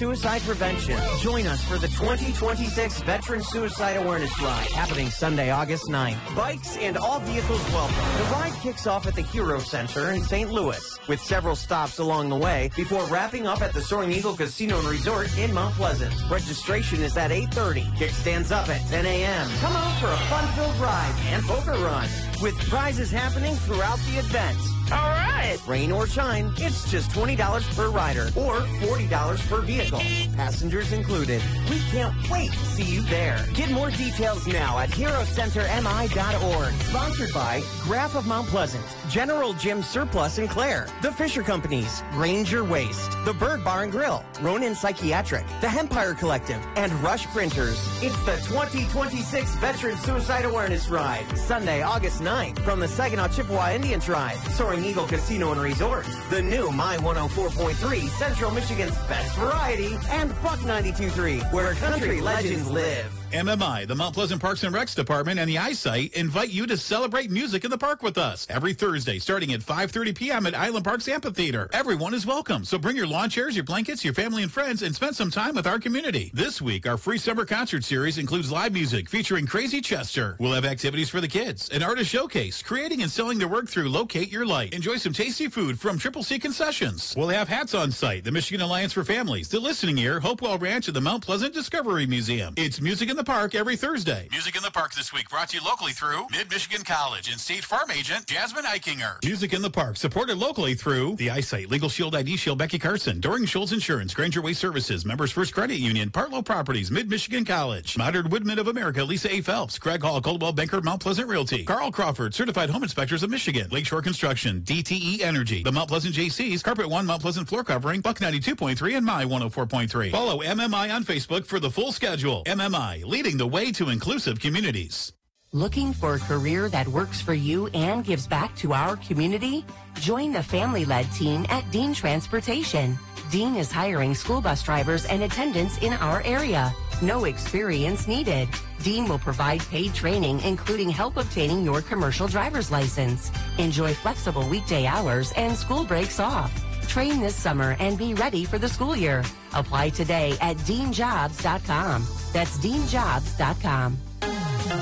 suicide prevention. Join us for the 2026 Veteran Suicide Awareness Ride, happening Sunday, August 9th. Bikes and all vehicles welcome. The ride kicks off at the Hero Center in St. Louis, with several stops along the way before wrapping up at the Soaring Eagle Casino and Resort in Mount Pleasant. Registration is at 8:30. Kickstands up at 10 a.m. Come out for a fun-filled ride and poker run, with prizes happening throughout the event. All right. Rain or shine, it's just $20 per rider or $40 per vehicle. Passengers included. We can't wait to see you there. Get more details now at HeroCenterMI.org. Sponsored by Graph of Mount Pleasant, General Jim Surplus and Claire, The Fisher Companies, Granger Waste, The Bird Bar and Grill, Ronin Psychiatric, The Hempire Collective, and Rush Printers. It's the 2026 Veteran Suicide Awareness Ride, Sunday, August 9th, from the Saginaw Chippewa Indian Tribe, Soaring Eagle Casino and Resort, the new My 104.3, Central Michigan's best variety, and Buck 92.3, where country legends live. MMI, the Mount Pleasant Parks and Recs Department, and the Eyesight invite you to celebrate music in the park with us every Thursday, starting at 5:30 p.m. at Island Parks Amphitheater. Everyone is welcome, so bring your lawn chairs, your blankets, your family and friends, and spend some time with our community. This week, our free summer concert series includes live music featuring Crazy Chester. We'll have activities for the kids, an artist showcase, creating and selling their work through Locate Your Light. Enjoy some tasty food from Triple C Concessions. We'll have hats on site, the Michigan Alliance for Families, the Listening Ear, Hopewell Ranch, and the Mount Pleasant Discovery Museum. It's Music in the Park every Thursday. Music in the Park this week brought to you locally through Mid-Michigan College and State Farm agent Jasmine Eichinger. Music in the Park supported locally through the Eyesight, Legal Shield ID Shield Becky Carson, Doring Schultz Insurance, Granger Waste Services, Members First Credit Union, Partlow Properties, Mid-Michigan College, Modern Woodman of America, Lisa A. Phelps, Craig Hall, Coldwell Banker, Mount Pleasant Realty, Carl Crawford, Certified Home Inspectors of Michigan, Lakeshore Construction, DTE Energy, the Mount Pleasant JCs, Carpet One, Mount Pleasant Floor Covering, Buck 92.3, and My 104.3. Follow MMI on Facebook for the full schedule. MMI, leading the way to inclusive communities. Looking for a career that works for you and gives back to our community? Join the family-led team at Dean Transportation. Dean is hiring school bus drivers and attendants in our area. No experience needed. Dean will provide paid training, including help obtaining your commercial driver's license. Enjoy flexible weekday hours and school breaks off. Train this summer and be ready for the school year. Apply today at deanjobs.com. That's deanjobs.com.